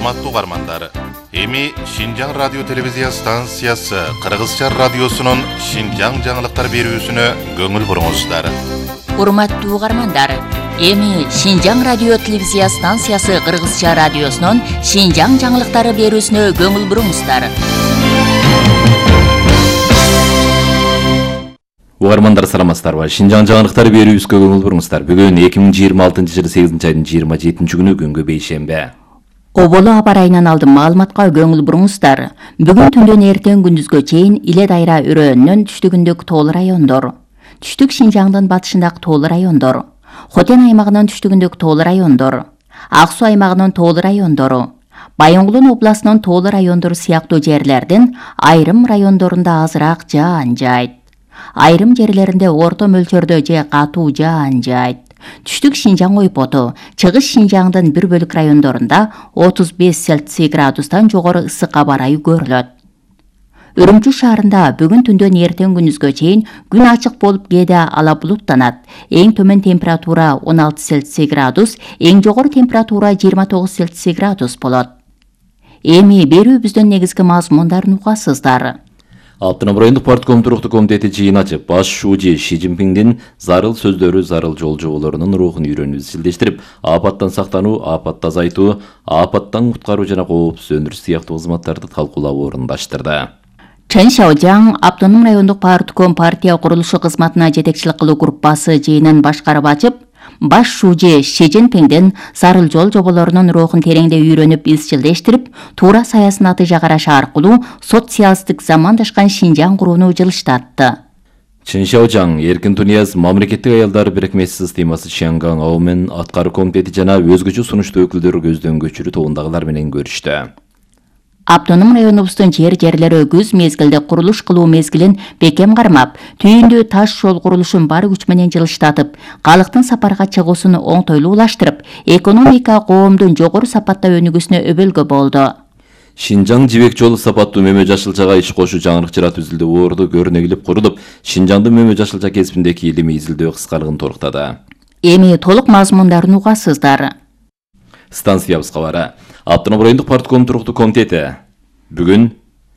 Урматтуу угармандар, эми Шинжаң радио телевизия станциясы Кыргызча радиосунун Шинжаң жаңылыктар берүүсүнө көңүл буруңуздар. Урматтуу угармандар, эми Шинжаң радио телевизия станциясы Кыргызча радиосунун Шинжаң жаңылыктары берүүсүнө көңүл буруңуздар. Угармандар саламатсыздарбы? Шинжаң жаңылыктары берүүбүзгө көңүл буруңуздар. Бүгүн 2026-жылы 8 айдын 27-күнү күнгө бейшембе. Оболо аба райынан алдын маалыматка көңүл буруңуздар. Бүгүн түндөн эртең күндүзгө чейин Иле Дайра өрөөнүнөн түштүгүндөгү тоол райондор, түштүк Шинжаңдын батышындагы тоол райондор, Хотен аймагынын түштүгүндөгү тоол райондор, Ак Суу аймагынын тоол райондору, Байоңгулун областынын тоол райондору сыяктуу жерлердин айрым райондорунда азыраак жаан жайт. Айрым жерлеринде орто мөлчөрдө же катуу жаан жайт. Түштүк Шинжаң ойпоту, чыгыш Шинжаңдын бир бөлүк райондорунда 35 Цельсий градустан жогору ысык аба ырайы көрүлөт. Үрүмчү шаарында бүгүн түндөн эртең күндүзгө чейин күн ачык болуп кээде ала булуттанат. Эң төмөн температура 16 Цельсий градус, эң жогору температура 29 Цельсий градус болот. Эми берүүбүздүн негизги мазмундарын угасыздар. Автоном райондук партком туруктуу комитети жыйын ачып, баш шууji Ши Цзиньпиңдин зарыл сөздөрү, зарыл жол жоболорунун рухун үйрөнүүбү силдештирип, апаттан сактануу, апатты азайтуу, апаттан куткаруу жана коопсуз өндүрүш сыяктуу кызматтарды талкуулап орундаштырды. Чен Шаожаң автоном райондук партком партия курулушу кызматына жетекчилик кылуу группасы жыйынын башкарып ачып, баш шууji Ши Цзиньпиңдин зарыл жол жоболорунун рухун тереңде үйрөнүп изчилдештирип, туура саясатты жагарашы аркылуу социалисттик замандашкан Шинжаң курууну жылыштатты. Чен Шаожаң эркин Тунияз мамлекеттик аялдар бирикмеси системасы Чаңгаң Аумен аткаруу комитети жана өзгөчө сунуштуу өкүлдөрү көздөн көчүрүү тобундагылар менен көрүштү. Автоном районубуздун жерлери күз мезгилде курулуш кылуу мезгилин бекем кармап, түйүндүү таш жол курулушун бар күч менен жылыштатып, калктын сапарга чыгуусун оңтойлуулаштырып, экономика коомдун жогору сапатта өнүгүүсүнө өбөлгө болду. Шинжаң жибек жолу сапаттуу мөмө жашылчага иш кошуу жаңырыкчыра түзүлдү. Орду көрүнөгүлүп курулуп, Шинжаңдын мөмө жашылча кесибиндеги илимий изилдөө кыскалыгын торуктады. Эми толук мазмундарын угасыздар. Станциябызга бара. Автоном райондук партком туруктуу комитети бүгүн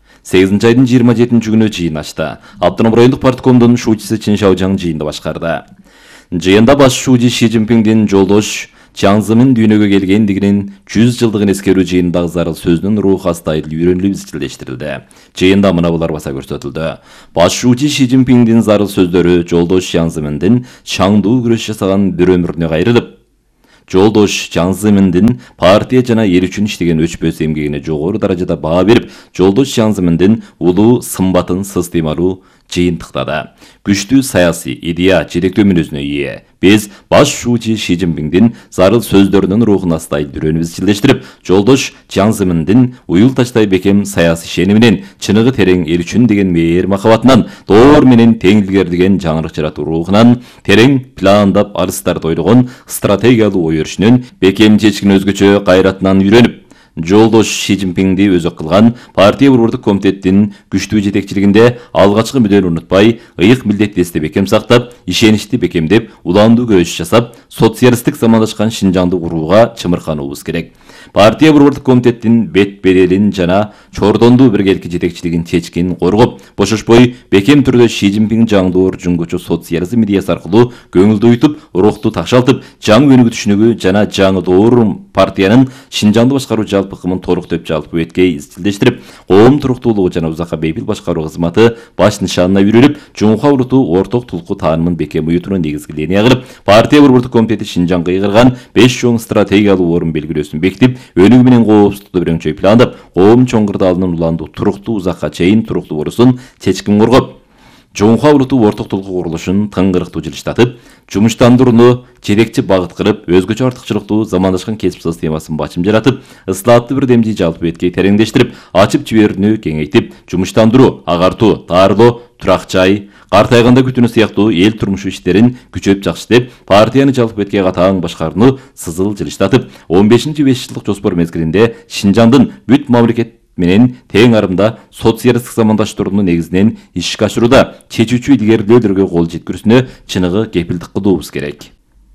8 айдын 27-күнү жыйын ачты. Автоном райондук парткомдун шуучусу Чен Шаожаң жыйынды башкарды. Жыйында баш шууji Ши Цзиньпиңдин жолдош Чаң Зымын дүйнөгө келгендигинин 100 жылдыгын эскерүү жыйындагы зарыл сөзүнүн руху астайыл үйрөнүлүп изчилдештирилди. Жыйында мына булар баса көрсөтүлдү. Баш шууji Ши Цзиньпиңдин зарыл сөздөрү жолдош Чаң Зымындын чаңдуу күрөш жасаган бир өмүрүнө кайрылып, жолдош Чаң Зымындын партия жана эл үчүн иштеген өчпөс эмгегине жогору даражада баа берип, жолдош Чаң Зымындын улуу сымбатын сыстыймалуу жыйынтыктады. Күчтүү саясий идея жетектөө мүнөзүнө ээ. Биз баш шууji Ши Цзиньпиңдин зарыл сөздөрүнүн рухун астайыл үйрөнүп изчилдештирип, жолдош Чаң Зымындын уюл тачтай бекем саясий ишениминен, чыныгы терең эл үчүн деген мээр махабатынан, доор менен тең илгердиген жаңырыкчыратуу рухунан, терең пландап арыстарды ойлогон стратегиялуу ой өрүшүнөн, бекем чечкин өзгөчө кайратынан үйрөнүп, жолдош Ши Цзиньпиңди өзөк кылган партия борбордук комитеттин күчтүү жетекчилигинде алгачкы мүдөнү унутпай, ыйык милдетти эсте бекем сактап, ишеничти бекемдеп, уландуу күрөш жасап, социалисттик замандашкан Шинжаңды курууга чымыркануубуз керек. Партия борбордук комитеттин бет берелин жана чордондуу биргеликки жетекчилигин чечкин коргоп, бошошпой бекем түрдө Ши Цзиньпиң жаңдоор жуңгучу социализм идеясы аркылуу көңүлдү уйтуп, рухту такшалтып, жаңы өнүгүү түшүнүгү жана жаңы доор партиянын Шинжаңды башкаруу жалпы кымын толуктоп жалпы эткей изчилдештирип, коом туруктуулугу жана узакка бейпил башкаруу кызматы баш нишанына үйрөнүп, жумука урутуу орток тулку таанымын бекем уютууну негизги линия кылып, партия борбордук комитети Шинжаңга кыйгырган 5 чоң стратегиялуу орун белгилөөсүн бекитип, өнүгүү менен коопсуздукту бириңчөй пландап, коом чоң кырдаалынын уландуу туруктуу узакка чейин туруктуу болуусун чечкин коргоп, жумука урутуу орток тулку курулушун тыңгырыктуу жылыштатып, жумуштандырууну жетекчи багыт кылып, өзгөчө артыкчылыктуу замандашкан кесип системасын бачым жаратып, ыслааттуу бир демди жалпы эткей тереңдештирип, ачып жиберүүнү кеңейтип, жумуштандыруу, агартуу, таарылоо, турак жай, картайганда күтүүнү сыяктуу эл турмушу иштерин күчөп жакшытып, партияны жалпы эткей катаң башкарууну сызыл жылыштатып, 15-5 жылдык жоспор мезгилинде Шинжаңдын бүт мамлекет менен тең арымда социалисттик замандаштырууну негизинен ишке ашырууда чечүүчү илгерилөөдөргө кол жеткирүүсүнө чыныгы кепилдик кылуубуз керек.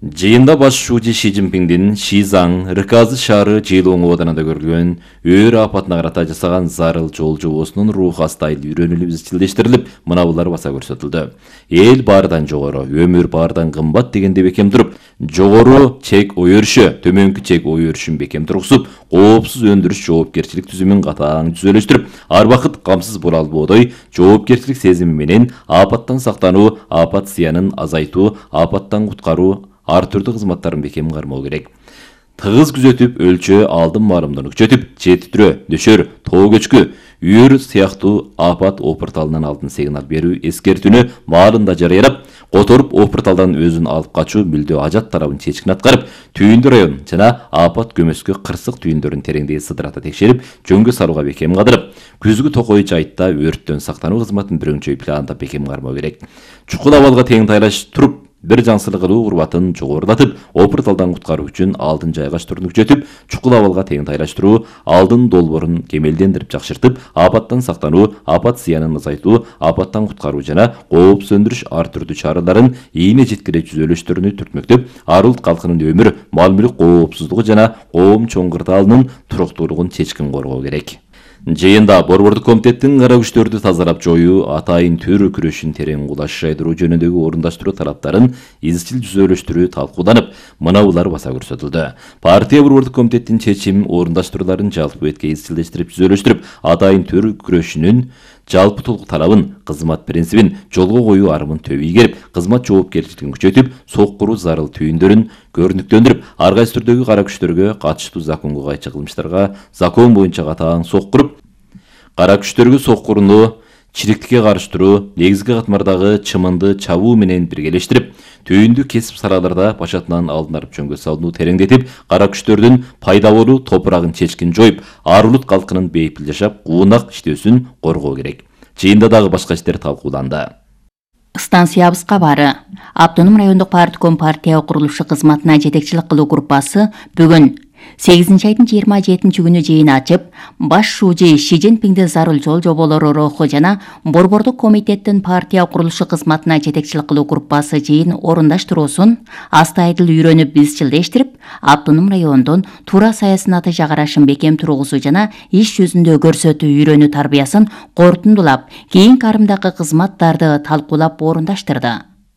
Жыйында баш шуучу Ши Цзиньпиңдин Шизаң, Рыказы шаары Жейлоң оодарында көрүлгөн өр апатына карата жасаган зарыл жол жобосунун руху астайыл үйрөнүлүп изчилдештирилип, мынабулар баса көрсөтүлдү. Эл баардан жогору, өмүр баардан кымбат дегенде бекем туруп, жогору чек ой өрүшү, төмөнкү чек ой өрүшүн бекем тургузуп, коопсуз өндүрүш жоопкерчилик түзүмүн катаң түзөлүштүрүп, ар убакыт камсыз буралбоодой жоопкерчилик сезими менен апаттан сактануу, апат зыянын азайтуу, апаттан куткаруу ар түрдүү кызматтарын бекем кармоо керек. Тыгыз күзөтүп, өлчөө, алдын марымдын күчөтүп, жетитирөө, дөшөр, тоо көчкү, үйөр сыяктуу апат опурталынан алдын сигнал берүү эскертүүнү маалында жарыялап, которуп опурталдан өзүн алып качуу мүлдө ажат тарабын чечкин аткарып, түйүндү район жана апат көмөскө кырсык түйүндөрүн тереңдей сыдырата текшерип, жөнгө салууга бекем кадырып, күзгү токой жайытта өрттөн сактануу кызматын бүрүнчөй пландап бекем кармоо керек. Чукул абалга тең тайлаштырып, бир жаңсылык кылуу урбатын жогорулатып, опурталдан куткаруу үчүн алдын жайгаштырууну күчөтүп, чукул абалга тең тайлаштыруу, алдын долбоорун кемелдендирип жакшыртып, апаттан сактануу, апат зыянын азайтуу, апаттан куткаруу жана кооп сөндүрүш ар түрдүү чараларын ийне жеткире түзөлүштөрүнү түртмөктөп, ар улут калкынын өмүр, мал мүлк коопсуздугу жана коом чоң кырдаалынын туруктуулугун чечкин коргоо керек. Жыйында Борбордук комитеттин кара күчтөрдү тазалап жоюу, атайын төр күрөшүн терең кулашайдыруу жөнүндөгү орундаштыруу талаптарын изчил түзөлүштүрүү талкууланып, мынабулар баса көрсөтүлдү. Партия Борбордук комитеттин чечим орундаштырууларын жалпы бетке изчилдештирип түзөлүштүрүп, атайын төр күрөшүнүн жалпы толук талабын, кызмат принцибин жолго коюу арымын төбүй келип, кызмат жоопкерчилигин күчөтүп, соккуруу зарыл түйүндөрүн көрүнүктөндүрүп, ар кайсы түрдөгү кара күчтөргө катыштуу законго кайчы кылмыштарга закон боюнча катаң соккуруп, кара күчтөргө соккурууну чириктикке карыштыруу, негизги катмардагы чымынды чабуу менен биргелештирип, түйүндү кесип салааларда башатынан алдынарып жөнгө салууну тереңдетип, кара күчтөрдүн пайда болуу топурагын чечкин жоюп, ар улут калкынын бейпил жашап, куунак иштөөсүн коргоо керек. Жыйында дагы башка иштер талкууланды. Станциябыз кабары. Автоном райондук партком партия курулушу кызматына жетекчилик кылуу группасы бүгүн 8-айдын 27-күнү жыйын ачып, баш шуучу Ши Цзиньпиңди зарыл жол жоболору руху жана Борбордук комитеттин партия курулушу кызматына жетекчилик кылуу группасы жыйын орундаштыруусун астайдыл үйрөнүп изчилдештирип, автоном райондун туура саясаты жагарашын бекем тургузуу жана иш жүзүндө көрсөтүү үйрөнүү тарбиясын корутундулап, кийинки арымдагы кызматтарды талкуулап орундаштырды.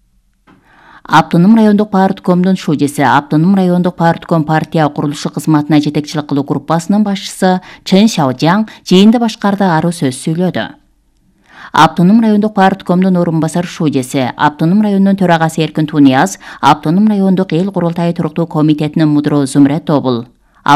Автоном райондук парткомдун шуучусу, Автоном райондук партком партия курулушу кызматына жетекчилик кылуу группасынын башчысы Чен Шаожаң жыйынды башкарды аруу сөз сүйлөдү. Автоном райондук парткомдун орун басар шуучусу, Автоном районунун төрагасы Эркин Тунияз, Автоном райондук эл курултайы туруктуу комитетинин мудуру Зумрет Тобул,